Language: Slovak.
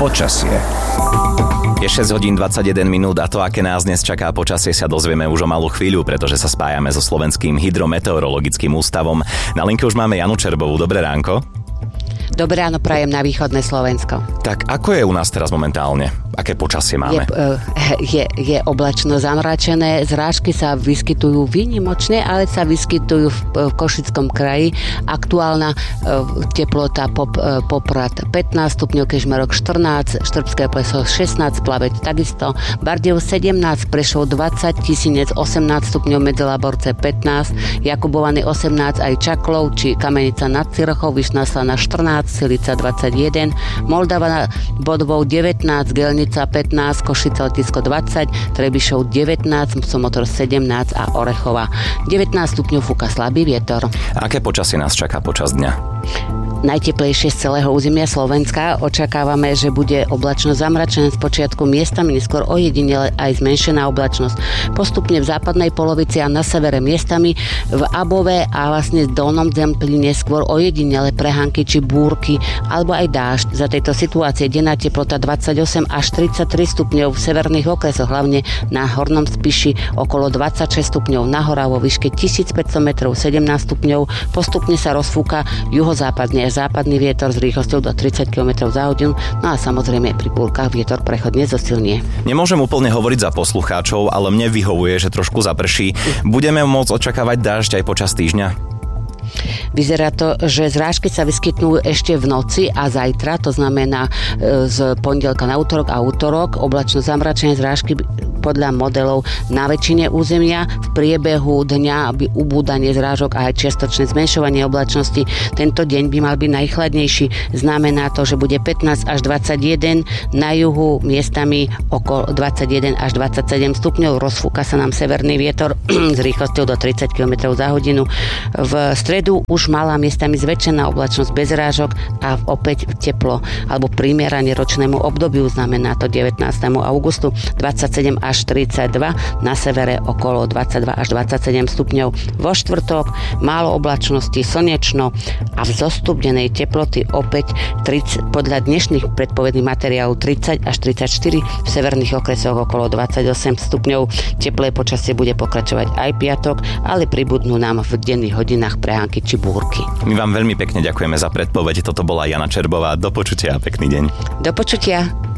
Počasie. Je 6 hodín 21 minút a to, aké nás dnes čaká počasie, sa dozvieme už o malú chvíľu, pretože sa spájame so Slovenským hydrometeorologickým ústavom. Na linke už máme Janu Čerbovú. Dobré ránko. Dobré ráno prajem na východné Slovensko. Tak ako je u nás teraz momentálne? Aké počasie máme? Je oblačno zamračené, zrážky sa vyskytujú výnimočne, ale sa vyskytujú v Košickom kraji. Aktuálna teplota Poprad 15 stupňov, Kežmarok 14, Štrbské Pleso 16, Plaveť takisto, Bardejov 17, Prešov 20, Tisinec 18 stupňov, Medzilaborce 15, Jakubovany 18, aj Čaklov či Kamenica nad Cirochou, Vyšná Slana 14, Silica 21, Moldava Bodvou 19, Gelnica 15, Košice Letisko 20, Trebišov 19, Somotor 17 a Orechova 19 stupňov, fúka slabý vietor. Aké počasie nás čaká počas dňa? Najteplejšie z celého územia Slovenska. Očakávame, že bude oblačno zamračené z počiatku miestami, neskôr ojedinele aj zmenšená oblačnosť. Postupne v západnej polovici a na severe miestami, v Above a vlastne v Dolnom Zemplíne skôr ojedinele prehánky či búrky alebo aj dážď. Za tejto situácie denná teplota 28 až 33 stupňov v severných okresoch, hlavne na Hornom Spiši okolo 26 stupňov, nahora vo výške 1500 metrov 17 stupňov. Postupne sa rozfúka juhozápadne západný vietor s rýchlosťou do 30 km za hodinu, no a samozrejme pri búrkach vietor prechodne zosilnie. Nemôžem úplne hovoriť za poslucháčov, ale mne vyhovuje, že trošku zaprší. Budeme môcť očakávať dážď aj počas týždňa? Vyzerá to, že zrážky sa vyskytnú ešte v noci a zajtra, to znamená z pondelka na útorok a útorok, oblačno zamračené zrážky podľa modelov na väčšine územia. V priebehu dňa by ubúdanie zrážok a aj čiastočné zmenšovanie oblačnosti. Tento deň by mal byť najchladnejší. Znamená to, že bude 15 až 21, na juhu miestami okolo 21 až 27 stupňov. Rozfúka sa nám severný vietor s rýchlosťou do 30 km za hodinu. V stredu už malá miestami zväčšená oblačnosť bez zrážok a opäť teplo alebo primerane ročnému obdobiu. Znamená to 19. augustu 27 až 42, na severe okolo 22 až 27 stupňov. Vo štvrtok málo oblačnosti, slnečno a v zostupnenej teploty opäť 30, podľa dnešných predpovedných materiálov 30 až 34, v severných okresoch okolo 28 stupňov. Teplé počasie bude pokračovať aj piatok, ale pribudnú nám v denných hodinách prehánky či búrky. My vám veľmi pekne ďakujeme za predpoveď. Toto bola Jana Čerbová. Do počutia a pekný deň. Do počutia.